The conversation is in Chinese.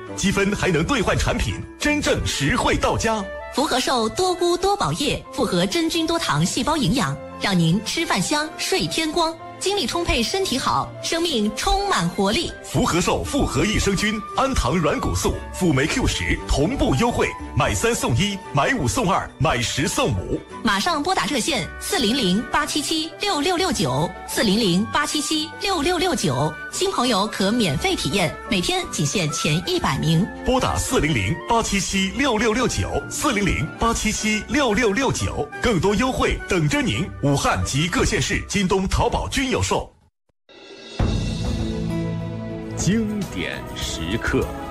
积分还能兑换产品，真正实惠到家。 福和寿多菇多宝液复合真菌多糖细胞营养，让您吃饭香，睡天光。精力充沛，身体好，生命充满活力。 福和寿复合益生菌、氨糖软骨素、辅酶 Q10同步优惠，买3送1，买5送2，买10送5。 马上拨打热线400-877-6669，400-877-6669，新朋友可免费体验，每天仅限前100名。 拨打400-877-6669，400-877-6669，更多优惠等着您。武汉及各县市京东、淘宝均有售。 经典时刻。